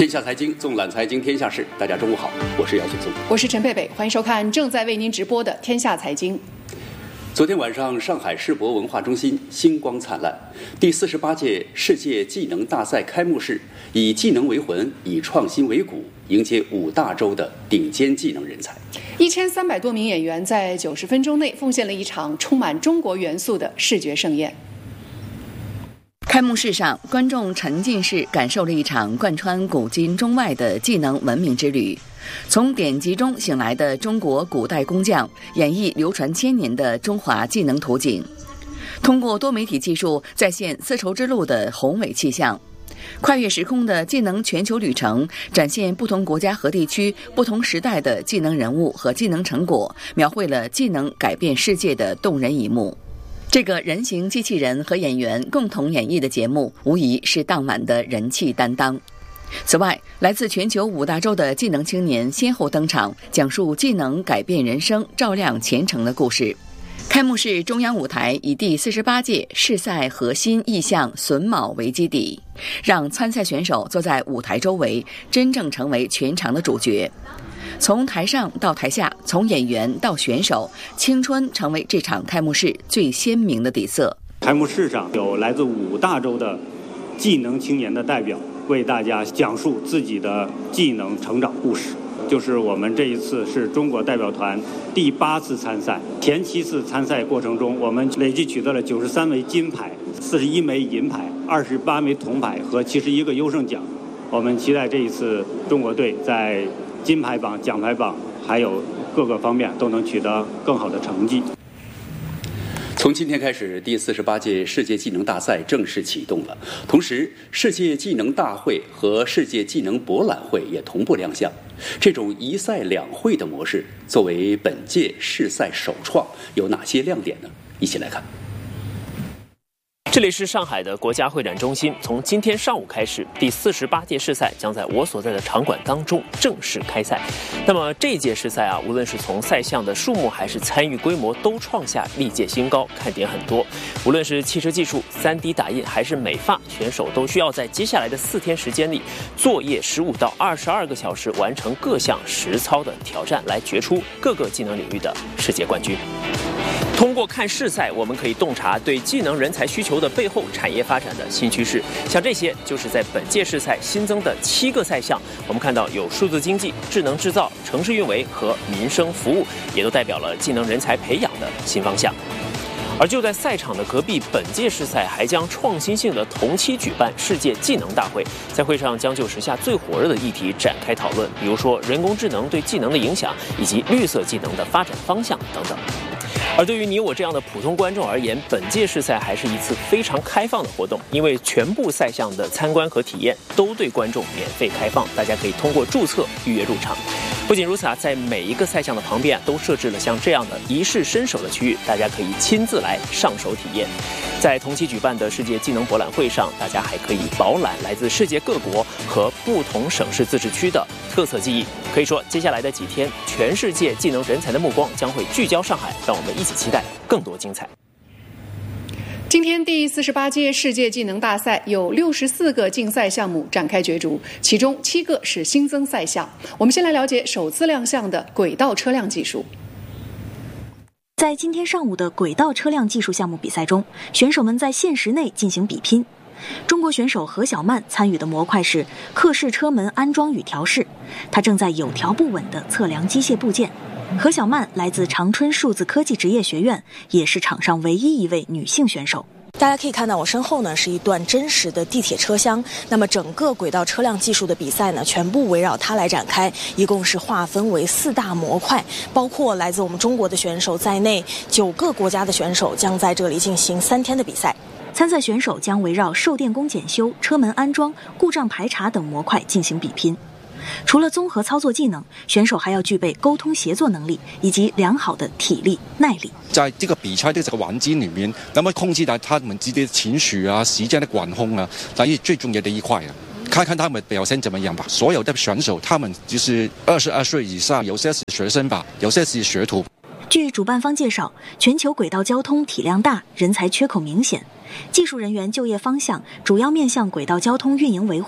天下财经纵览财经天下事，大家中午好，我是姚雪松， 我是陈贝贝，欢迎收看正在为您直播的天下财经。 昨天晚上，上海世博文化中心星光灿烂，第48届世界技能大赛开幕式以技能为魂，以创新为骨，迎接5大洲的顶尖技能人才。 1300多名演员在90分钟内奉献了一场充满中国元素的视觉盛宴。 开幕式上，观众沉浸式感受了一场贯穿古今中外的技能文明之旅。从典籍中醒来的中国古代工匠，演绎流传千年的中华技能图景，通过多媒体技术再现丝绸之路的宏伟气象。跨越时空的技能全球旅程，展现不同国家和地区、不同时代的技能人物和技能成果，描绘了技能改变世界的动人一幕。这个人形机器人和演员共同演绎的节目，无疑是当晚的人气担当。此外，来自全球5大洲的技能青年先后登场，讲述技能改变人生、照亮前程的故事。开幕式中央舞台以第48届世赛核心意象榫卯为基底，让参赛选手坐在舞台周围，真正成为全场的主角。从台上到台下，从演员到选手，青春成为这场开幕式最鲜明的底色。 开幕式上有来自5大洲的技能青年的代表，为大家讲述自己的技能成长故事。就是我们这一次是中国代表团第8次参赛，前7次参赛过程中，我们累计取得了93枚金牌、41枚银牌、28枚铜牌和71个优胜奖。我们期待这一次中国队在金牌榜、奖牌榜还有各个方面都能取得更好的成绩。 从今天开始，第48届世界技能大赛正式启动了。同时，世界技能大会和世界技能博览会也同步亮相。这种一赛两会的模式，作为本届世赛首创，有哪些亮点呢？一起来看。 这里是上海的国家会展中心，从今天上午开始，第48届世赛将在我所在的场馆当中正式开赛。那么这一届世赛无论是从赛项的数目还是参与规模，都创下历届新高，看点很多。无论是汽车技术、3D 打印还是美发，选手都需要在接下来的4天时间里，作业15到22个小时，完成各项实操的挑战，来决出各个技能领域的世界冠军。通过看世赛，我们可以洞察对技能人才需求的背后产业发展的新趋势。像这些就是在本届世赛新增的7个赛项，我们看到有数字经济、智能制造、城市运维和民生服务，也都代表了技能人才培养的新方向。而就在赛场的隔壁，本届世赛还将创新性的同期举办世界技能大会，在会上将就时下最火热的议题展开讨论，比如说人工智能对技能的影响，以及绿色技能的发展方向等等。而对于你我这样的普通观众而言，本届世赛还是一次非常开放的活动，因为全部赛项的参观和体验都对观众免费开放，大家可以通过注册预约入场。不仅如此在每一个赛项的旁边都设置了像这样的一试身手的区域，大家可以亲自来上手体验。在同期举办的世界技能博览会上，大家还可以饱览来自世界各国和不同省市自治区的特色技艺。可以说，接下来的几天，全世界技能人才的目光将会聚焦上海，让我们一起期待更多精彩。 今天第48届世界技能大赛有64个竞赛项目展开角逐，其中7个是新增赛项。我们先来了解首次亮相的轨道车辆技术。 在今天上午的轨道车辆技术项目比赛中，选手们在限时内进行比拼。中国选手何小曼参与的模块是客式车门安装与调试，她正在有条不紊地测量机械部件。何小曼来自长春数字科技职业学院，也是场上唯一一位女性选手。 大家可以看到我身后呢是一段真实的地铁车厢，那么整个轨道车辆技术的比赛呢全部围绕它来展开，一共是划分为4大模块，包括来自我们中国的选手在内9个国家的选手将在这里进行3天的比赛。 参赛选手将围绕售电工检修、车门安装、故障排查等模块进行比拼。除了综合操作技能，选手还要具备沟通协作能力以及良好的体力耐力。 在这个比赛的这个环境里面，那么控制到他们自己的情绪时间的管控这是最重要的一块看看他们表现怎么样吧。所有的选手他们就是22岁以上，有些是学生吧，有些是学徒。 据主办方介绍，全球轨道交通体量大，人才缺口明显，技术人员就业方向主要面向轨道交通运营维护。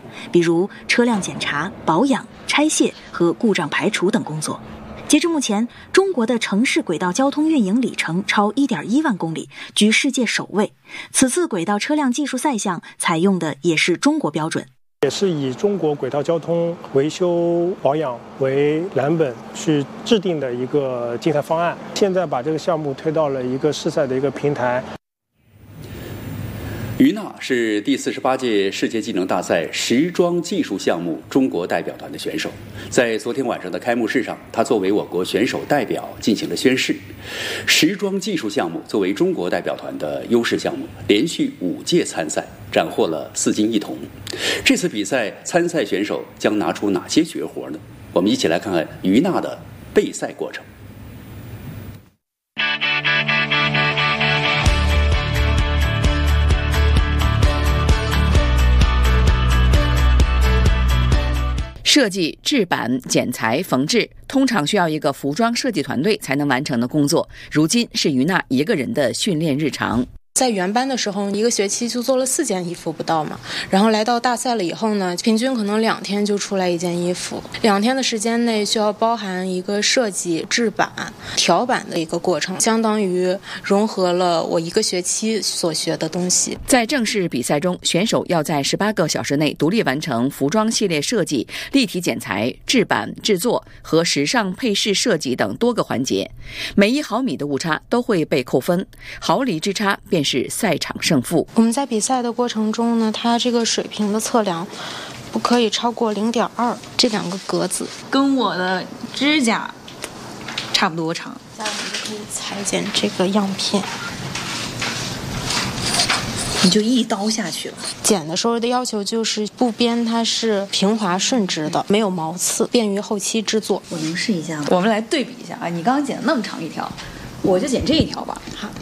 比如车辆检查、保养、拆卸和故障排除等工作。截至目前，中国的城市轨道交通运营里程超1.1万公里，居世界首位。此次轨道车辆技术赛项采用的也是中国标准， 也是以中国轨道交通维修保养为蓝本去制定的一个竞赛方案。现在把这个项目推到了一个试赛的一个平台。 于娜是第48届世界技能大赛时装技术项目中国代表团的选手。在昨天晚上的开幕式上，她作为我国选手代表进行了宣誓。时装技术项目作为中国代表团的优势项目，连续5届参赛，斩获了4金1铜。这次比赛参赛选手将拿出哪些绝活呢？我们一起来看看于娜的备赛过程。 设计、制版、剪裁、缝制，通常需要一个服装设计团队才能完成的工作，如今是于娜一个人的训练日常。 在原班的时候，一个学期就做了4件衣服不到嘛，然后来到大赛了以后呢，平均可能2天就出来1件衣服，2天的时间内需要包含一个设计、制版、调版的一个过程，相当于融合了我1个学期所学的东西。 在正式比赛中，选手要在18个小时内独立完成服装系列设计、立体剪裁、制版、制作和时尚配饰设计等多个环节，每1毫米的误差都会被扣分，毫厘之差便是赛场胜负。 我们在比赛的过程中呢，它这个水平的测量不可以超过0.2，这2个格子跟我的指甲差不多长。 下面就可以裁剪这个样片， 你就一刀下去了。 剪的时候的要求就是布边它是平滑顺直的，没有毛刺，便于后期制作。 我能试一下吗？我们来对比一下啊！你刚刚剪那么长一条，我就剪这一条吧。 好。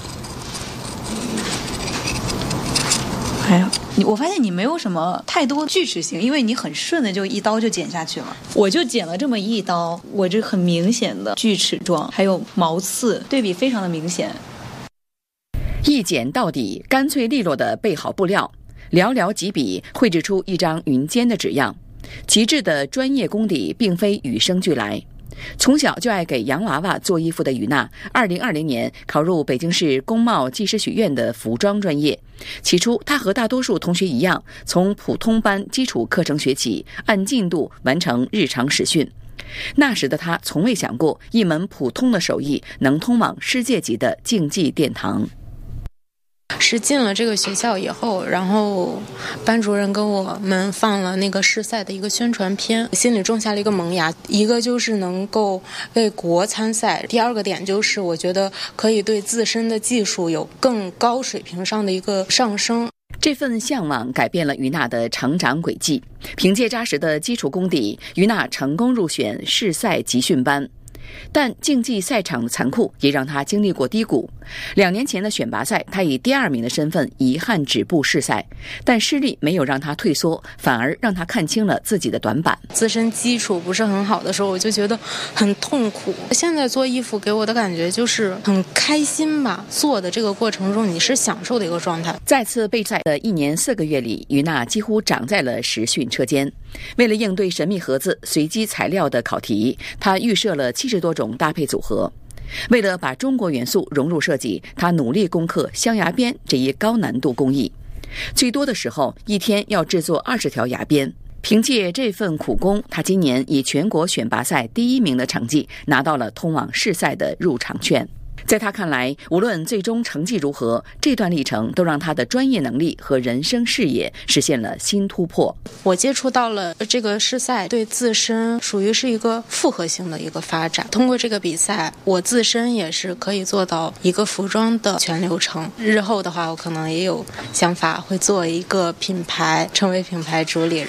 哎呀，我发现你没有什么太多锯齿形，因为你很顺的就一刀就剪下去了。我就剪了这么一刀，我这很明显的锯齿状，还有毛刺，对比非常的明显。 一剪到底，干脆利落地备好布料，寥寥几笔绘制出一张云间的纸样。极致的专业功底并非与生俱来。从小就爱给洋娃娃做衣服的于娜，2020年考入北京市工贸技师学院的服装专业。起初，她和大多数同学一样，从普通班基础课程学起，按进度完成日常实训。那时的她从未想过，一门普通的手艺能通往世界级的竞技殿堂。 是进了这个学校以后，然后班主任跟我们放了那个试赛的一个宣传片，心里种下了一个萌芽。一个就是能够为国参赛，第2个点就是我觉得可以对自身的技术有更高水平上的一个上升。 这份向往改变了于娜的成长轨迹。凭借扎实的基础功底，于娜成功入选试赛集训班。但竞技赛场的残酷也让他经历过低谷。2年前的选拔赛，他以第2名的身份遗憾止步试赛，但失利没有让他退缩，反而让他看清了自己的短板。 自身基础不是很好的时候，我就觉得很痛苦。现在做衣服给我的感觉就是很开心吧，做的这个过程中你是享受的一个状态。 再次备赛的1年4个月里，于娜几乎长在了实训车间。为了应对神秘盒子、随机材料的考题，他预设了70多种搭配组合。为了把中国元素融入设计，他努力攻克镶牙边这一高难度工艺。最多的时候，一天要制作20条牙边。凭借这份苦功，他今年以全国选拔赛第1名的成绩，拿到了通往试赛的入场券。在他看来，无论最终成绩如何，这段历程都让他的专业能力和人生视野实现了新突破。 我接触到了这个试赛，对自身属于是一个复合性的一个发展。通过这个比赛，我自身也是可以做到一个服装的全流程。日后的话，我可能也有想法会做一个品牌，成为品牌主理人。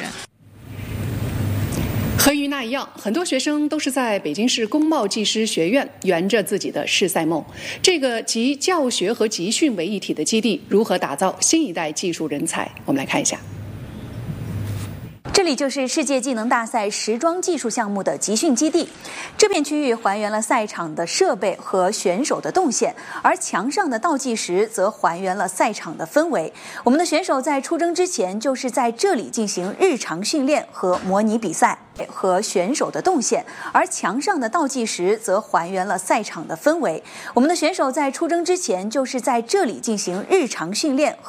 和于娜一样，很多学生都是在北京市工贸技师学院圆着自己的试赛梦。这个集教学和集训为一体的基地，如何打造新一代技术人才？我们来看一下。 这里就是世界技能大赛时装技术项目的集训基地，这片区域还原了赛场的设备和选手的动线，而墙上的倒计时则还原了赛场的氛围。我们的选手在出征之前就是在这里进行日常训练和模拟比赛和选手的动线，而墙上的倒计时则还原了赛场的氛围。我们的选手在出征之前就是在这里进行日常训练